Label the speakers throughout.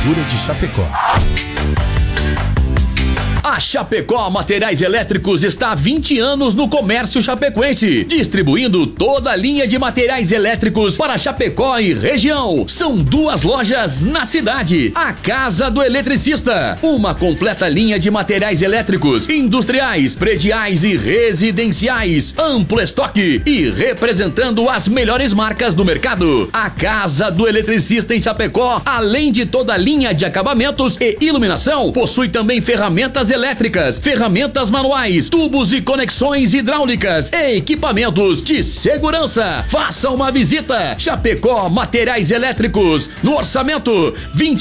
Speaker 1: Prefeitura de Chapecó.
Speaker 2: A Chapecó Materiais Elétricos está há 20 anos no comércio chapecoense, distribuindo toda a linha de materiais elétricos para Chapecó e região. São 2 lojas na cidade. A Casa do Eletricista, uma completa linha de materiais elétricos, industriais, prediais e residenciais, amplo estoque e representando as melhores marcas do mercado. A Casa do Eletricista em Chapecó, além de toda a linha de acabamentos e iluminação, possui também ferramentas elétricas, ferramentas manuais, tubos e conexões hidráulicas e equipamentos de segurança. Faça uma visita. Chapecó Materiais Elétricos, no orçamento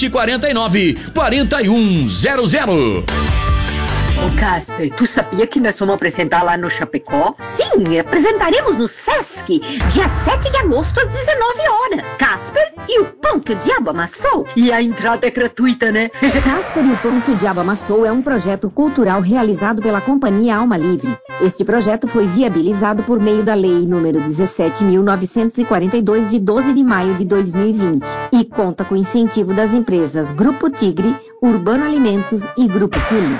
Speaker 2: 2049-4100.
Speaker 3: Ô Casper, tu sabia que nós vamos apresentar lá no Chapecó? Sim, apresentaremos no Sesc, dia 7 de agosto às 19 horas. Casper e o Pão que o Diabo Amassou. E a entrada é gratuita, né?
Speaker 4: Casper e o Pão que o Diabo Amassou é um projeto cultural realizado pela Companhia Alma Livre. Este projeto foi viabilizado por meio da Lei número 17.942, de 12 de maio de 2020. E conta com o incentivo das empresas Grupo Tigre, Urbano Alimentos e Grupo Quilo.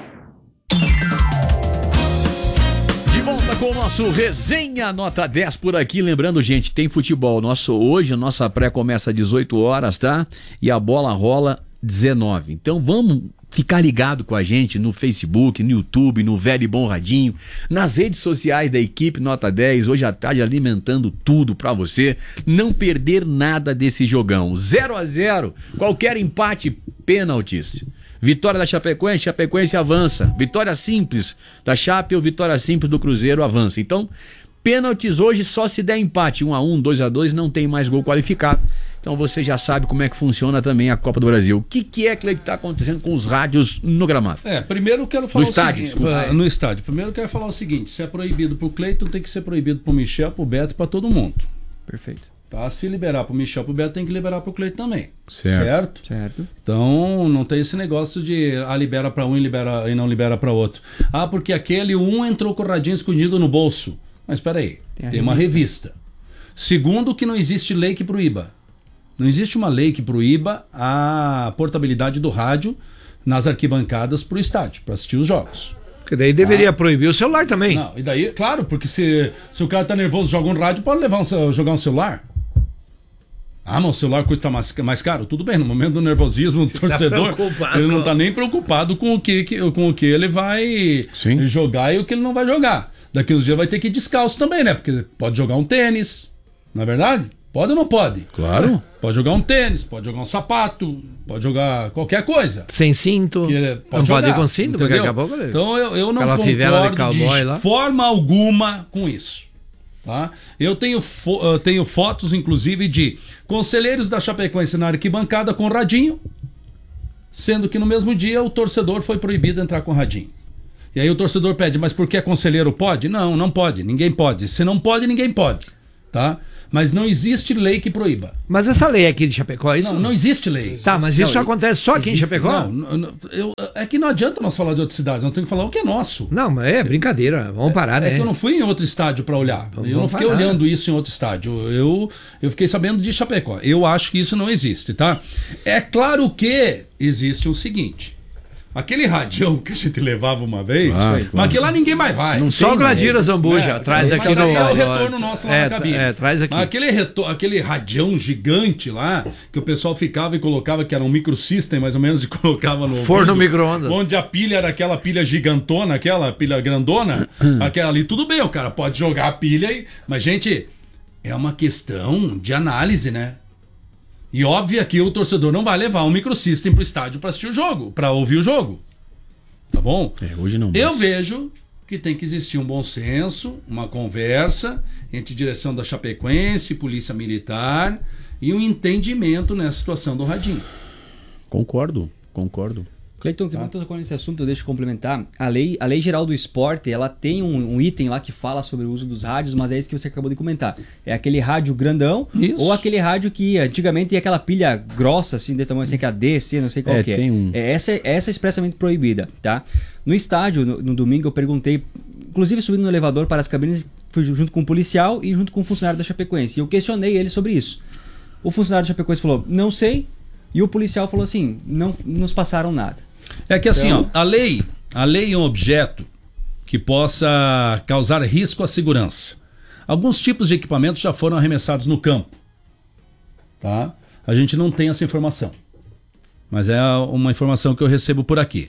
Speaker 2: De volta com o nosso Resenha Nota 10 por aqui. Lembrando, gente, tem futebol. Hoje a nossa pré começa às 18 horas, tá? E a bola rola 19. Então vamos ficar ligado com a gente no Facebook, no YouTube, no Velho e Bom Radinho, nas redes sociais da equipe Nota 10, hoje à tarde alimentando tudo pra você não perder nada desse jogão. 0-0, qualquer empate, pênaltis. Vitória da Chapecoense, Chapecoense avança. Vitória simples da Chape ou vitória simples do Cruzeiro avança. Então, pênaltis hoje só se der empate, 1-1, 2-2, não tem mais gol qualificado. Então você já sabe como é que funciona também a Copa do Brasil. O que é que está acontecendo com os rádios no gramado?
Speaker 5: Primeiro eu quero falar
Speaker 2: no estádio,
Speaker 5: seguinte, no estádio. Primeiro eu quero falar o seguinte, se é proibido pro Cleiton, tem que ser proibido pro Michel, pro Beto e pra todo mundo.
Speaker 2: Perfeito.
Speaker 5: Tá? Se liberar pro Michel, pro Beto, tem que liberar pro Cleiton também.
Speaker 2: Certo.
Speaker 5: Então não tem esse negócio de libera pra um e não libera pra outro. Porque aquele um entrou com o radinho escondido no bolso. Mas espera aí, tem uma revista. Segundo, que não existe lei que proíba. Não existe uma lei que proíba a portabilidade do rádio nas arquibancadas pro estádio, para assistir os jogos.
Speaker 6: Porque daí deveria proibir o celular também.
Speaker 5: Não, e daí, claro, porque se o cara tá nervoso, joga um rádio, pode jogar um celular. Mas o celular custa mais caro? Tudo bem, no momento do nervosismo do torcedor, ele não tá nem preocupado com o que ele vai jogar e o que ele não vai jogar. Daqui uns dias vai ter que ir descalço também, né? Porque pode jogar um tênis, não é verdade? Pode ou não pode?
Speaker 6: Claro.
Speaker 5: Pode jogar um tênis, pode jogar um sapato, pode jogar qualquer coisa.
Speaker 6: Sem cinto.
Speaker 5: Pode
Speaker 6: não pode ir com cinto, porque acabou.
Speaker 5: Então eu não concordo de forma alguma com isso. Tá? Eu tenho fotos, inclusive, de conselheiros da Chapecoense na arquibancada com radinho, sendo que no mesmo dia o torcedor foi proibido de entrar com radinho. E aí o torcedor pede, mas porque conselheiro pode? Não, não pode, ninguém pode. Se não pode, ninguém pode. Tá? Mas não existe lei que proíba.
Speaker 6: Mas essa lei aqui de Chapecó, isso?
Speaker 5: Não existe lei.
Speaker 6: Tá, mas isso acontece só aqui em Chapecó?
Speaker 5: É que não adianta nós falar de outras cidades, nós temos que falar o que é nosso.
Speaker 6: Não, mas é brincadeira, vamos parar, né?
Speaker 5: É que eu não fui em outro estádio para olhar. Eu não fiquei olhando isso em outro estádio. Eu fiquei sabendo de Chapecó. Eu acho que isso não existe, tá? É claro que existe o seguinte. Aquele radião que a gente levava uma vez, mas aquele lá ninguém mais vai.
Speaker 6: Não só Gladira Zambuja, traz aqui no...
Speaker 5: É o retorno nosso lá na cabine.
Speaker 6: Traz aqui.
Speaker 5: Aquele radião gigante lá, que o pessoal ficava e colocava, que era um microsystem mais ou menos, e colocava no...
Speaker 6: Forno micro-ondas.
Speaker 5: Onde a pilha era aquela pilha gigantona, aquela pilha grandona, aquela ali, tudo bem, o cara pode jogar a pilha, mas, gente, é uma questão de análise, né? E óbvio que o torcedor não vai levar um microsystem pro estádio para assistir o jogo, para ouvir o jogo. Tá bom?
Speaker 2: Hoje não.
Speaker 5: Eu vejo que tem que existir um bom senso, uma conversa entre direção da Chapecoense, Polícia Militar e um entendimento nessa situação do radinho.
Speaker 2: Concordo.
Speaker 7: Cleiton, que muito tocou nesse assunto, deixa eu complementar. A lei geral do esporte, ela tem um item lá que fala sobre o uso dos rádios, mas é isso que você acabou de comentar. É aquele rádio grandão, ou aquele rádio que antigamente tinha aquela pilha grossa, assim, desse tamanho, assim, que é a D, C, não sei qual que é. Essa é expressamente proibida, tá? No estádio, no domingo, eu perguntei, inclusive subindo no elevador para as cabines, fui junto com um policial e junto com um funcionário da Chapecoense. E eu questionei ele sobre isso. O funcionário da Chapecoense falou, não sei. E o policial falou assim, não nos passaram nada.
Speaker 5: É que assim, ó, a lei é um objeto que possa causar risco à segurança. Alguns tipos de equipamentos já foram arremessados no campo. Tá? A gente não tem essa informação. Mas é uma informação que eu recebo por aqui.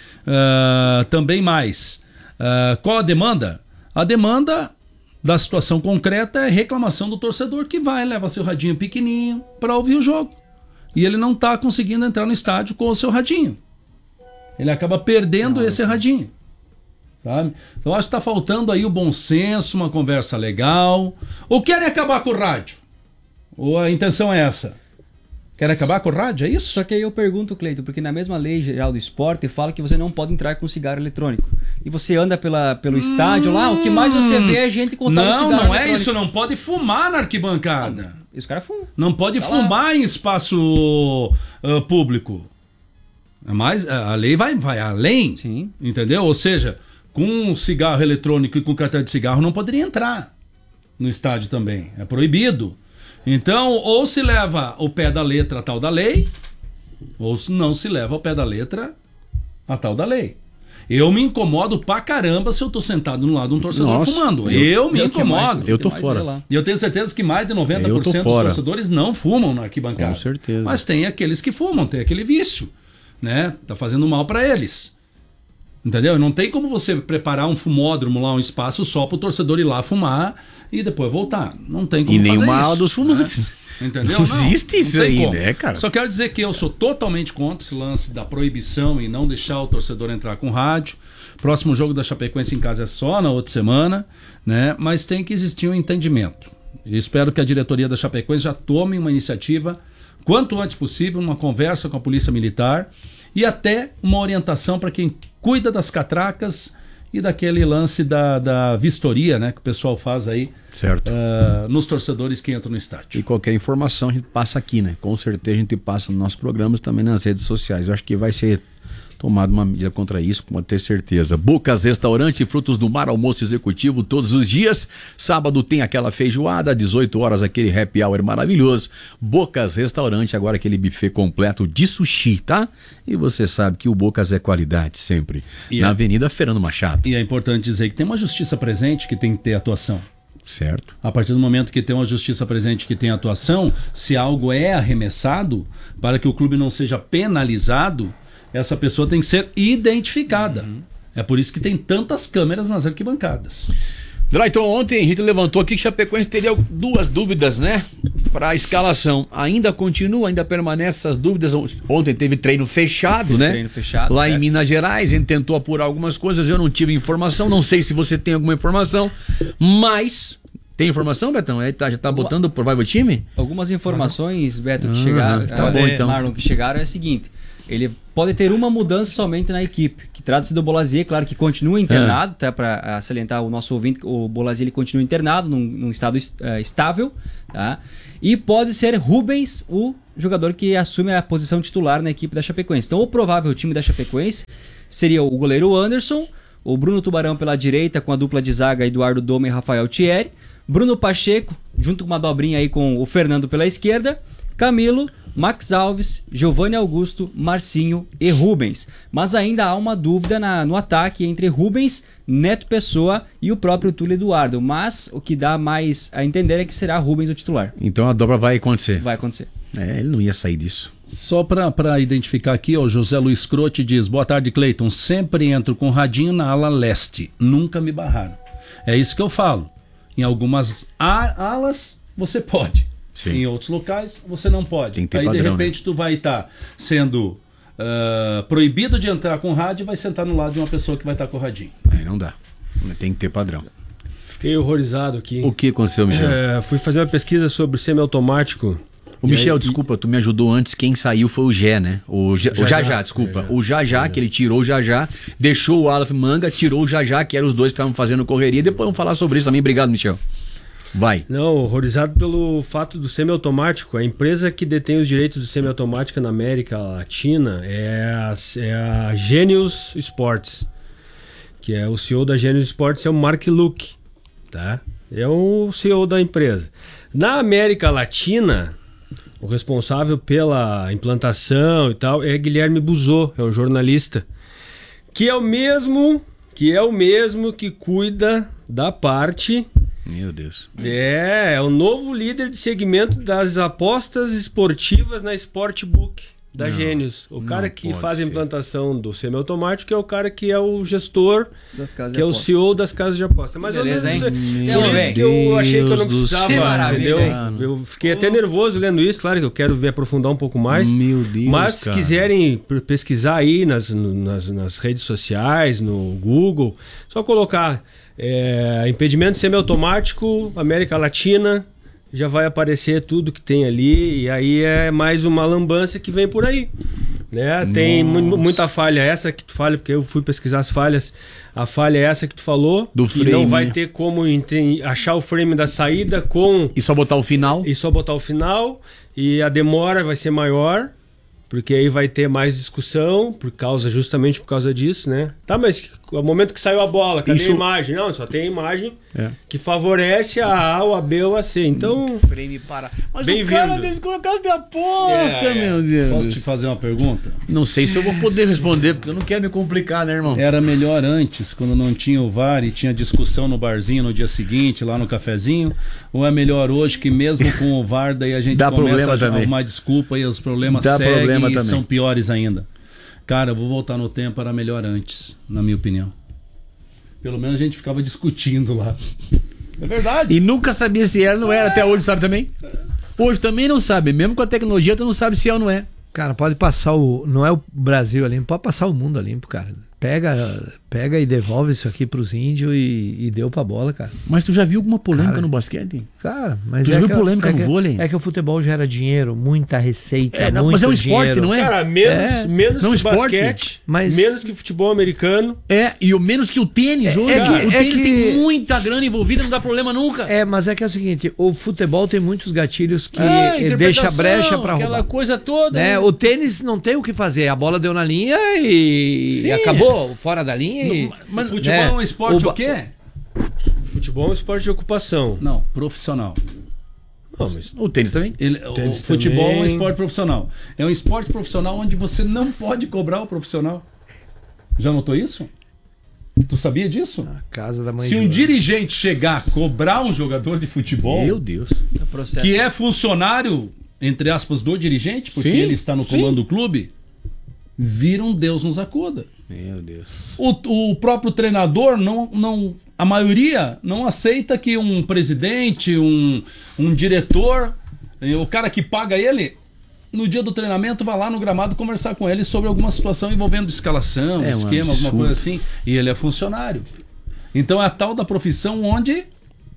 Speaker 5: Também mais. Qual a demanda? A demanda da situação concreta é reclamação do torcedor que leva seu radinho pequenininho para ouvir o jogo. E ele não está conseguindo entrar no estádio com o seu radinho. Ele acaba perdendo esse radinho. Sabe? Então acho que está faltando aí o bom senso, uma conversa legal. Ou querem acabar com o rádio? Ou a intenção é essa? Quer acabar com o rádio, é isso?
Speaker 7: Só que aí eu pergunto, Cleiton, porque na mesma lei geral do esporte fala que você não pode entrar com cigarro eletrônico. E você anda pelo estádio lá, o que mais você vê é gente contando cigarro eletrônico. Não é isso,
Speaker 5: não pode fumar na arquibancada.
Speaker 7: Os caras fumam.
Speaker 5: Não pode fumar em espaço público. Mas a lei vai além,
Speaker 7: sim,
Speaker 5: entendeu? Ou seja, com cigarro eletrônico e com cartão de cigarro não poderia entrar no estádio também. É proibido. Então, ou se leva o pé da letra a tal da lei, ou se não se leva ao pé da letra a tal da lei. Eu me incomodo pra caramba se eu tô sentado no lado de um torcedor fumando. Eu me incomodo.
Speaker 2: Eu tô fora.
Speaker 5: E eu tenho certeza que mais de 90% dos torcedores não fumam na arquibancada.
Speaker 2: Com certeza.
Speaker 5: Mas tem aqueles que fumam, tem aquele vício, né? Tá fazendo mal pra eles. Entendeu? Não tem como você preparar um fumódromo lá, um espaço só pro torcedor ir lá fumar e depois voltar. Não tem como fazer isso.
Speaker 2: E nenhuma aula dos fumantes.
Speaker 5: Né? Entendeu?
Speaker 2: Não existe isso aí, como, né, cara?
Speaker 5: Só quero dizer que eu sou totalmente contra esse lance da proibição e não deixar o torcedor entrar com rádio. Próximo jogo da Chapecoense em casa é só na outra semana, né? Mas tem que existir um entendimento. E espero que a diretoria da Chapecoense já tome uma iniciativa quanto antes possível, uma conversa com a Polícia Militar e até uma orientação para quem cuida das catracas e daquele lance da vistoria, né, que o pessoal faz aí,
Speaker 2: certo,
Speaker 5: nos torcedores que entram no estádio.
Speaker 2: E qualquer informação a gente passa aqui, né? Com certeza a gente passa nos nossos programas também nas redes sociais. Eu acho que vai ser tomada uma medida contra isso, pode ter certeza. Bocas Restaurante, frutos do mar, almoço executivo todos os dias. Sábado tem aquela feijoada, 18 horas aquele happy hour maravilhoso. Bocas Restaurante, agora aquele buffet completo de sushi, tá? E você sabe que o Bocas é qualidade sempre. Na Avenida Fernando Machado.
Speaker 5: E é importante dizer que tem uma justiça presente que tem que ter atuação.
Speaker 2: Certo.
Speaker 5: A partir do momento que tem uma justiça presente que tem atuação, se algo é arremessado, para que o clube não seja penalizado, essa pessoa tem que ser identificada. É por isso que tem tantas câmeras nas arquibancadas.
Speaker 2: Drayton, ontem a gente levantou aqui que Chapecoense teria duas dúvidas, né? Para a escalação. Ainda continua, ainda permanece essas dúvidas. Ontem teve treino fechado, né?
Speaker 7: Treino fechado.
Speaker 2: Lá em Minas Gerais, a gente tentou apurar algumas coisas, eu não tive informação, não sei se você tem alguma informação, mas... Tem informação, Betão? Já tá botando o provável time?
Speaker 7: Algumas informações, Beto, que chegaram,
Speaker 2: tá bom, então.
Speaker 7: Marlon, que chegaram é o seguinte: ele pode ter uma mudança somente na equipe, que trata-se do Bolazier, claro que continua internado, tá? Para salientar o nosso ouvinte, o Bolazier ele continua internado num estado estável, tá? E pode ser Rubens, o jogador que assume a posição titular na equipe da Chapecoense. Então o provável time da Chapecoense seria o goleiro Anderson, o Bruno Tubarão pela direita com a dupla de zaga Eduardo Doma e Rafael Thierry, Bruno Pacheco, junto com uma dobrinha aí com o Fernando pela esquerda, Camilo, Max Alves, Giovanni Augusto, Marcinho e Rubens. Mas ainda há uma dúvida no ataque entre Rubens, Neto Pessoa e o próprio Túlio Eduardo. Mas o que dá mais a entender é que será Rubens o titular.
Speaker 2: Então a dobra vai acontecer.
Speaker 7: Vai acontecer.
Speaker 2: Ele não ia sair disso.
Speaker 5: Só para identificar aqui, o José Luiz Crote diz: boa tarde, Cleiton. Sempre entro com radinho na ala leste. Nunca me barraram. É isso que eu falo. Em algumas alas você pode. Sim. Em outros locais você não pode.
Speaker 2: Tem que ter
Speaker 5: aí
Speaker 2: padrão,
Speaker 5: de repente tu vai estar sendo proibido de entrar com rádio e vai sentar no lado de uma pessoa que vai estar com o radinho.
Speaker 2: Aí não dá. Tem que ter padrão.
Speaker 1: Fiquei horrorizado aqui.
Speaker 2: O que aconteceu, Michel?
Speaker 1: Fui fazer uma pesquisa sobre semiautomático.
Speaker 2: O Michel, desculpa, tu me ajudou antes. Quem saiu foi o Gé, né? O Jajá, desculpa. O Jajá, que ele tirou o Jajá, deixou o Aleph Manga, tirou o Jajá, que eram os dois que estavam fazendo correria. Depois vamos falar sobre isso também. Obrigado, Michel. Vai.
Speaker 1: Não, horrorizado pelo fato do semiautomático. A empresa que detém os direitos do semiautomática na América Latina é a Genius Sports, que é o CEO da Genius Sports, é o Mark Luke, tá? É o CEO da empresa. Na América Latina, o responsável pela implantação e tal é Guilherme Buzot, é um jornalista, que é o mesmo que cuida da parte...
Speaker 2: Meu Deus.
Speaker 1: É o novo líder de segmento das apostas esportivas na Sportbook da Gênios. O cara que faz a implantação do semiautomático é o cara que é o gestor, que é o CEO das casas de aposta. Mas
Speaker 7: beleza, hein?
Speaker 1: que eu achei que eu não precisava, entendeu? Eu fiquei até nervoso lendo isso, claro que eu quero aprofundar um pouco mais.
Speaker 2: Meu Deus,
Speaker 1: mas se quiserem pesquisar aí nas redes sociais, no Google, só colocar impedimento semiautomático, América Latina, já vai aparecer tudo que tem ali, e aí é mais uma lambança que vem por aí, né? Tem muita falha, essa que tu fala, porque eu fui pesquisar as falhas, a falha é essa que tu falou,
Speaker 2: do
Speaker 1: que
Speaker 2: frame,
Speaker 1: não vai ter como achar o frame da saída com...
Speaker 2: E só botar o final?
Speaker 1: E a demora vai ser maior, porque aí vai ter mais discussão, justamente por causa disso, né? Tá, mas no momento que saiu a bola, cadê a imagem? Não, só tem a imagem que favorece a A, ou a B ou a C. Então...
Speaker 2: Frame para... Mas o cara desse colocado de aposta, meu Deus.
Speaker 5: Posso te fazer uma pergunta?
Speaker 2: Não sei se eu vou poder responder, porque eu não quero me complicar, né, irmão?
Speaker 5: Era melhor antes, quando não tinha o VAR e tinha discussão no barzinho no dia seguinte, lá no cafezinho? Ou é melhor hoje que mesmo com o VAR, daí a gente começa a arrumar desculpa e os problemas seguem e são piores ainda? Cara, eu vou voltar no tempo, era melhor antes, na minha opinião. Pelo menos a gente ficava discutindo lá. É verdade.
Speaker 2: E nunca sabia se era ou não era, até hoje sabe também? Hoje também não sabe, mesmo com a tecnologia tu não sabe se é ou não é.
Speaker 6: Cara, pode passar não é o Brasil ali, pode passar o mundo limpo, cara. Pega e devolve isso aqui pros índios e deu pra bola, cara.
Speaker 2: Mas tu já viu alguma polêmica no basquete?
Speaker 6: Cara, mas
Speaker 2: tu já viu polêmica no vôlei?
Speaker 6: É que o futebol gera dinheiro, muita receita,
Speaker 2: mas é um esporte,
Speaker 6: dinheiro.
Speaker 2: não é?
Speaker 1: Cara, menos que basquete, menos que futebol americano.
Speaker 2: E o menos que o tênis hoje. O tênis tem muita grana envolvida, não dá problema nunca.
Speaker 6: Mas é que é o seguinte, o futebol tem muitos gatilhos que deixa brecha pra roubar.
Speaker 2: Aquela coisa toda.
Speaker 6: Né? O tênis não tem o que fazer, a bola deu na linha e acabou. Fora da linha.
Speaker 5: Mas futebol é um esporte o quê?
Speaker 1: Futebol é um esporte de ocupação.
Speaker 5: Não, profissional.
Speaker 1: Não, mas
Speaker 2: o tênis também?
Speaker 5: O futebol é um esporte profissional. É um esporte profissional onde você não pode cobrar o profissional. Já notou isso? Tu sabia disso?
Speaker 6: Na casa da mãe.
Speaker 5: Se um dirigente chegar a cobrar um jogador de futebol,
Speaker 2: meu Deus,
Speaker 5: que é funcionário, entre aspas, do dirigente, porque ele está no comando do clube, vira um Deus nos acuda.
Speaker 2: Meu Deus.
Speaker 5: O próprio treinador, a maioria não aceita que um presidente, um diretor, o cara que paga ele, no dia do treinamento vai lá no gramado conversar com ele sobre alguma situação envolvendo escalação, esquema, alguma coisa assim. E ele é funcionário. Então é a tal da profissão onde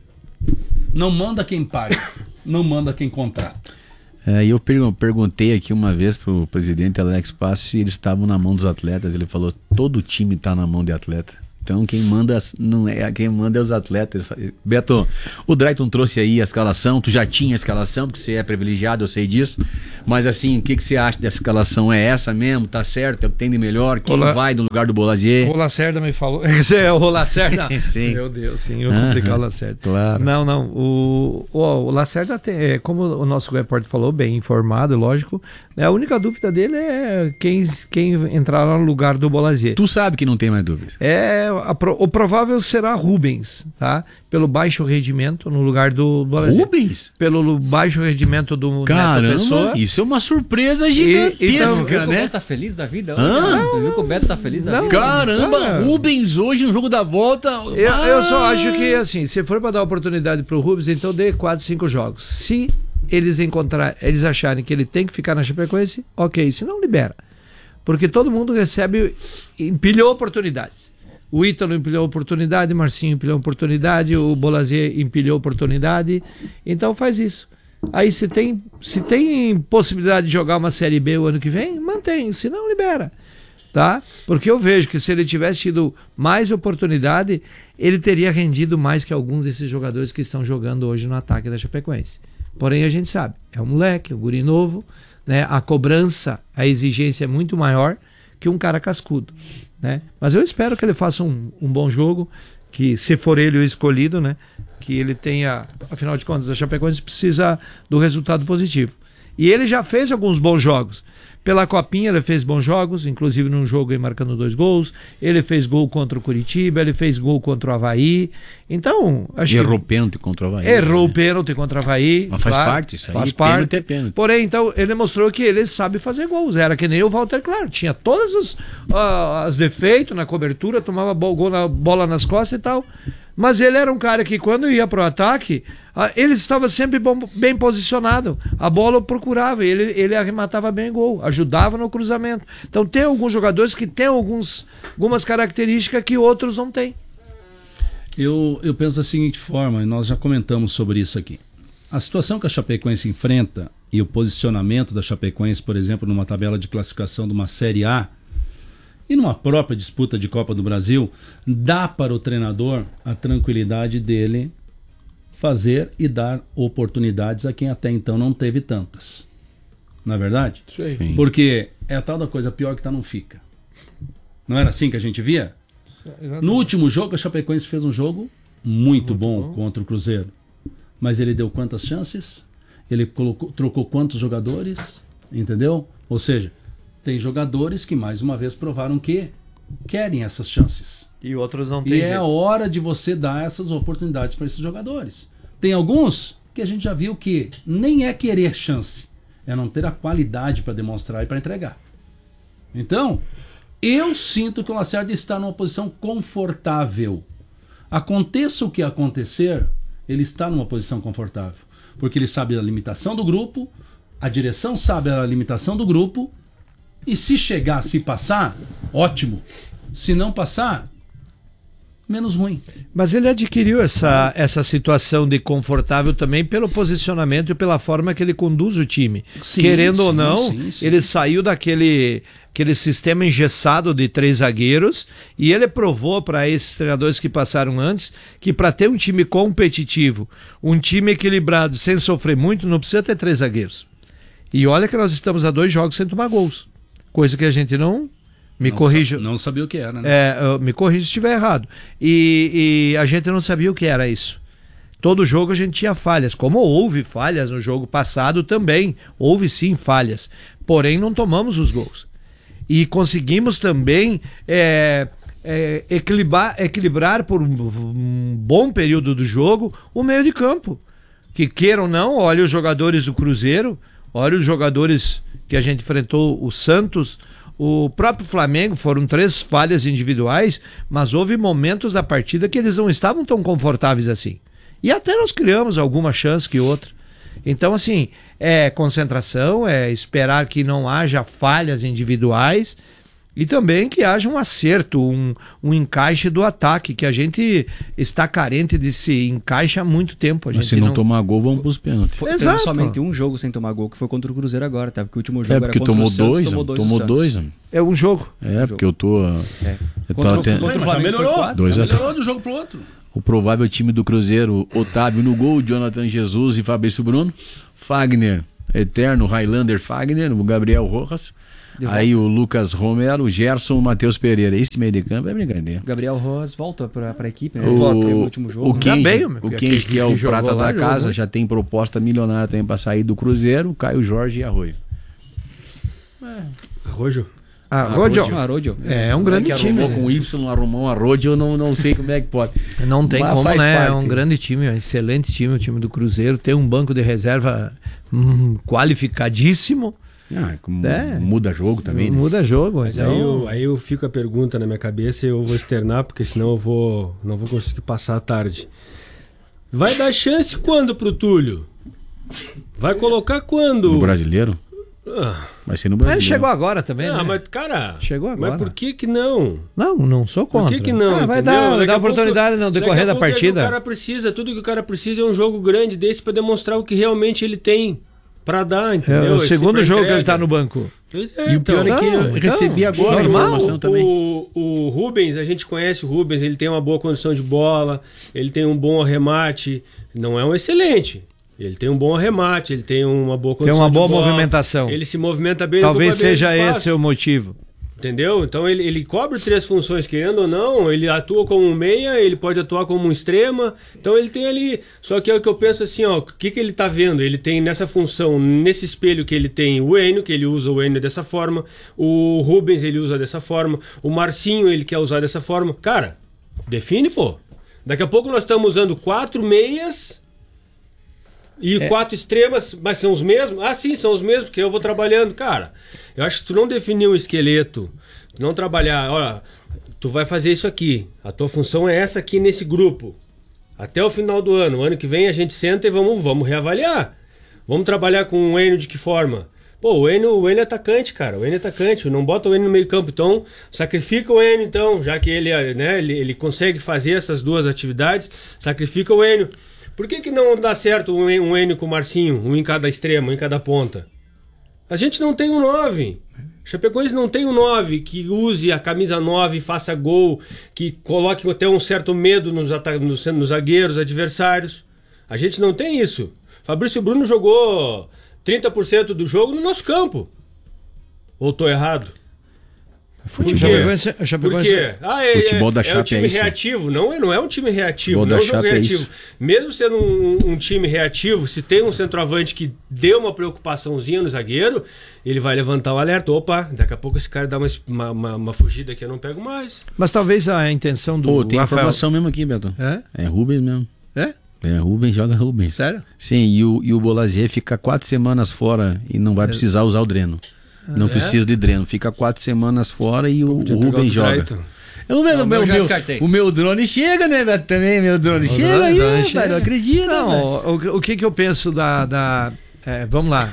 Speaker 5: não manda quem paga, não manda quem contrata.
Speaker 2: Eu perguntei aqui uma vez pro presidente Alex Passos se eles estavam na mão dos atletas. Ele falou: todo time está na mão de atleta. Então quem manda quem manda é os atletas. Beto, o Drayton trouxe aí a escalação. Tu já tinha a escalação, porque você é privilegiado, eu sei disso. Mas assim, o que você acha dessa escalação? É essa mesmo? Tá certo? É o que tem de melhor? Quem vai no lugar do Bolazier?
Speaker 6: O Lacerda me falou. É o Lacerda?
Speaker 2: Sim.
Speaker 6: Meu Deus, sim, eu vou complicar o Lacerda.
Speaker 2: Claro.
Speaker 6: Não. O Lacerda tem, como o nosso repórter falou, bem informado, lógico. A única dúvida dele é quem entrará no lugar do Bolazier.
Speaker 2: Tu sabe que não tem mais dúvida.
Speaker 6: O provável será Rubens, tá? Pelo baixo rendimento no lugar do Bolazier.
Speaker 2: Rubens?
Speaker 6: Pelo baixo rendimento do Neto Pessoa.
Speaker 2: Isso é uma surpresa gigantesca, né?
Speaker 7: O Beto tá feliz da vida? Tu viu que o Beto tá feliz da vida?
Speaker 2: Caramba, Rubens hoje no jogo da volta.
Speaker 6: Eu só acho que, assim, se for para dar oportunidade pro Rubens, então dê 4, 5 jogos. Se eles acharem que ele tem que ficar na Chapecoense, ok, se não, libera. Porque todo mundo empilhou oportunidades. O Ítalo empilhou oportunidade, Marcinho empilhou oportunidade, o Bolazier empilhou oportunidade. Então faz isso. Aí se tem possibilidade de jogar uma Série B o ano que vem, mantém, se não, libera. Tá? Porque eu vejo que se ele tivesse tido mais oportunidade, ele teria rendido mais que alguns desses jogadores que estão jogando hoje no ataque da Chapecoense. Porém, a gente sabe, é um moleque, um guri novo, né? A cobrança, a exigência é muito maior que um cara cascudo, né? Mas eu espero que ele faça um bom jogo, que se for ele o escolhido, né? Que ele tenha, afinal de contas, a Chapecoense precisa do resultado positivo. E ele já fez alguns bons jogos. Pela Copinha ele fez bons jogos, inclusive num jogo aí marcando 2 gols. Ele fez gol contra o Curitiba, ele fez gol contra o Avaí. Então, acho que...
Speaker 2: Errou pênalti contra o Avaí.
Speaker 6: Errou o pênalti contra o Avaí.
Speaker 2: Mas faz parte isso aí.
Speaker 6: Faz parte.
Speaker 2: Pênalti é pênalti.
Speaker 6: Porém, então, ele mostrou que ele sabe fazer gols. Era que nem o Walter Claro. Tinha todos os defeitos na cobertura, tomava gol na bola nas costas e tal. Mas ele era um cara que quando ia pro ataque, ele estava sempre bem posicionado. A bola procurava, ele arrematava bem gol, ajudava no cruzamento. Então tem alguns jogadores que têm algumas características que outros não têm.
Speaker 5: Eu penso da seguinte forma, e nós já comentamos sobre isso aqui. A situação que a Chapecoense enfrenta e o posicionamento da Chapecoense, por exemplo, numa tabela de classificação de uma Série A, e numa própria disputa de Copa do Brasil, dá para o treinador a tranquilidade dele fazer e dar oportunidades a quem até então não teve tantas. Não é verdade?
Speaker 2: Sim.
Speaker 5: Porque é a tal da coisa, pior que tá não fica. Não era assim que a gente via? No último jogo, a Chapecoense fez um jogo muito bom contra o Cruzeiro. Mas ele deu quantas chances? Ele trocou quantos jogadores? Entendeu? Ou seja, tem jogadores que mais uma vez provaram que querem essas chances.
Speaker 6: E outros não têm.
Speaker 5: E é a hora de você dar essas oportunidades para esses jogadores. Tem alguns que a gente já viu que nem é querer chance, é não ter a qualidade para demonstrar e para entregar. Então, eu sinto que o Lacerda está numa posição confortável. Aconteça o que acontecer, ele está numa posição confortável. Porque ele sabe a limitação do grupo, a direção sabe a limitação do grupo, e se chegar, se passar, ótimo. Se não passar, menos ruim.
Speaker 6: Mas ele adquiriu essa situação de confortável também pelo posicionamento e pela forma que ele conduz o time.
Speaker 5: Sim,
Speaker 6: querendo ou
Speaker 5: sim,
Speaker 6: não,
Speaker 5: sim.
Speaker 6: ele saiu daquele sistema engessado de 3 zagueiros e ele provou para esses treinadores que passaram antes que para ter um time competitivo, um time equilibrado, sem sofrer muito, não precisa ter 3 zagueiros. E olha que nós estamos a 2 jogos sem tomar gols. Coisa que a gente não...
Speaker 5: Não sabia o que era, né?
Speaker 6: Me corrija se estiver errado. E a gente não sabia o que era isso. Todo jogo a gente tinha falhas. Como houve falhas no jogo passado também. Houve sim falhas. Porém, não tomamos os gols. E conseguimos também equilibrar por um bom período do jogo o meio de campo. Que queiram ou não, olha os jogadores do Cruzeiro, olha os jogadores que a gente enfrentou, o Santos, o próprio Flamengo, foram 3 falhas individuais, mas houve momentos da partida que eles não estavam tão confortáveis assim. E até nós criamos alguma chance que outra. Então, assim, é concentração, é esperar que não haja falhas individuais e também que haja um acerto, um encaixe do ataque, que a gente está carente desse encaixe há muito tempo.
Speaker 2: Mas se não tomar gol, vamos para os pênaltis.
Speaker 7: Exato. Somente um jogo sem tomar gol, que foi contra o Cruzeiro agora, tá? Porque o último jogo era contra
Speaker 2: tomou
Speaker 7: o Santos,
Speaker 2: tomou dois.
Speaker 6: É um jogo.
Speaker 2: Porque eu tô...
Speaker 5: Contra o Flamengo melhorou de um jogo pro outro.
Speaker 2: O provável time do Cruzeiro, Otávio no gol, Jonathan Jesus e Fabrício Bruno, Fagner, eterno Highlander Fagner, o Gabriel Rojas, aí o Lucas Romero, o Gerson, o Matheus Pereira. Esse meio de campo é brincadeira.
Speaker 7: Gabriel Rojas volta para a equipe, né? Volta no último jogo.
Speaker 2: O Kenji, que é o prata da casa, já tem proposta milionária também para sair do Cruzeiro, Caio Jorge e Arroio.
Speaker 1: Arrojo?
Speaker 6: Arrojo. É um grande time.
Speaker 2: Arrumou com Y, arrumou um Arrojo, eu não sei como é que pode.
Speaker 6: Não tem
Speaker 2: mas
Speaker 6: como, né?
Speaker 2: parte.
Speaker 6: É um grande time, um excelente time, o time do Cruzeiro. Tem um banco de reserva qualificadíssimo.
Speaker 2: Muda jogo também.
Speaker 6: Muda jogo.
Speaker 1: Mas aí eu fico a pergunta na minha cabeça e eu vou externar, porque senão eu não vou conseguir passar a tarde. Vai dar chance quando pro Túlio? Vai colocar quando?
Speaker 2: No Brasileiro? Vai ser no Brasileiro.
Speaker 6: Ele chegou agora também, né?
Speaker 1: Mas, cara...
Speaker 6: Chegou agora.
Speaker 1: Mas por que não?
Speaker 6: Não sou contra.
Speaker 1: Por que não?
Speaker 6: Vai dar oportunidade no decorrer da partida.
Speaker 1: O cara precisa, tudo que o cara precisa é um jogo grande desse pra demonstrar o que realmente ele tem pra dar, entendeu?
Speaker 6: É o segundo jogo que ele tá no banco.
Speaker 2: E o pior é que eu recebi agora a informação também.
Speaker 1: O Rubens, a gente conhece o Rubens, ele tem uma boa condição de bola, ele tem um bom arremate, não é um excelente. Ele tem um bom arremate, ele tem uma boa condição
Speaker 6: de bola. Tem uma boa
Speaker 1: movimentação.
Speaker 6: movimentação.
Speaker 1: Ele se movimenta bem.
Speaker 6: Talvez seja esse o motivo.
Speaker 1: Entendeu? Então ele cobre 3 funções, querendo ou não, ele atua como um meia, ele pode atuar como um extrema, então ele tem ali, só que é o que eu penso assim, ó, o que ele tá vendo? Ele tem nessa função, nesse espelho que ele tem o Enio, que ele usa o Enio dessa forma, o Rubens ele usa dessa forma, o Marcinho ele quer usar dessa forma, cara, define, pô. Daqui a pouco nós estamos usando 4 meias e 4 extremas, mas são os mesmos? Ah, sim, são os mesmos, porque eu vou trabalhando. Cara, eu acho que tu não definir um esqueleto, tu não trabalhar, olha, tu vai fazer isso aqui, a tua função é essa aqui nesse grupo, até o final do ano. O ano que vem a gente senta e vamos reavaliar. Vamos trabalhar com o Enio de que forma? Pô, o Enio é atacante, cara, o Enio é atacante, não bota o Enio no meio campo, então sacrifica o Enio, então, já que ele consegue fazer essas 2 atividades, sacrifica o Enio. Por que não dá certo um Enio com o Marcinho, um em cada extremo, um em cada ponta? A gente não tem um 9. Chapecoense não tem um 9 que use a camisa 9 e faça gol, que coloque até um certo medo nos zagueiros adversários. A gente não tem isso. Fabrício Bruno jogou 30% do jogo no nosso campo. Ou estou errado?
Speaker 6: Por quê?
Speaker 1: Por quê?
Speaker 2: Futebol da Chape
Speaker 1: é um time reativo. Não é um time reativo, não é um jogo reativo. Mesmo sendo um time reativo, se tem um centroavante que deu uma preocupaçãozinha no zagueiro, ele vai levantar o alerta. Opa, daqui a pouco esse cara dá uma fugida que eu não pego mais.
Speaker 6: Mas talvez a intenção do
Speaker 2: tem
Speaker 6: Rafael...
Speaker 2: informação mesmo aqui, Beto. É Rubens mesmo. Rubens joga Rubens.
Speaker 6: Sério?
Speaker 2: Sim, e o Bolazier fica 4 semanas fora e não vai precisar usar o dreno. Não precisa de dreno, fica 4 semanas fora e o Rubens joga. O meu drone chega, né, Beto? Também, meu drone chega aí, não acredita.
Speaker 6: Não, o que eu penso vamos lá.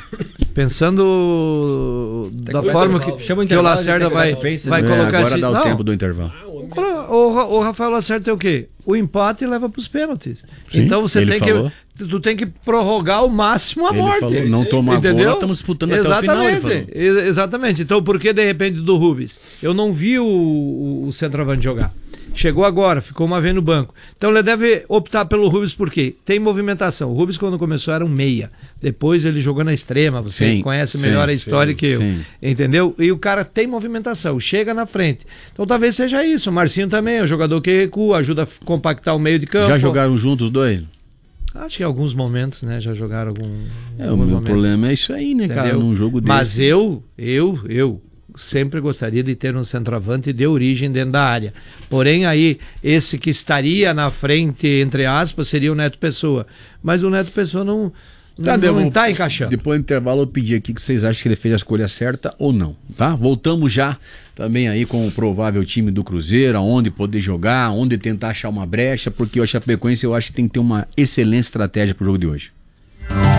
Speaker 6: Pensando da forma que o Lacerda vai colocar
Speaker 2: agora dá o tempo do intervalo.
Speaker 6: O Rafael Lacerda tem o quê? O empate leva para os pênaltis. Sim, então tu tem que prorrogar ao máximo a morte.
Speaker 2: Falou, não tomar gol, nós estamos disputando até o final.
Speaker 6: Exatamente. Então por que de repente do Rubens? Eu não vi o centroavante jogar. Chegou agora, ficou uma vez no banco. Então ele deve optar pelo Rubens porque tem movimentação. O Rubens quando começou era um meia. Depois ele jogou na extrema. Você conhece melhor a história que eu. Entendeu? E o cara tem movimentação, chega na frente. Então talvez seja isso. O Marcinho também é um jogador que recua, ajuda a compactar o meio de campo.
Speaker 2: Já jogaram juntos os dois?
Speaker 6: Acho que em alguns momentos, né? Já jogaram
Speaker 2: o meu problema é isso aí, né, entendeu? Cara? Num jogo desse.
Speaker 6: Mas eu sempre gostaria de ter um centroavante de origem dentro da área. Porém, aí, esse que estaria na frente, entre aspas, seria o Neto Pessoa. Mas o Neto Pessoa não está encaixando.
Speaker 2: Depois do intervalo, eu pedi aqui que vocês acham que ele fez a escolha certa ou não, tá? Voltamos já também aí com o provável time do Cruzeiro, aonde poder jogar, onde tentar achar uma brecha, porque o Chapecoense eu acho que tem que ter uma excelente estratégia pro jogo de hoje.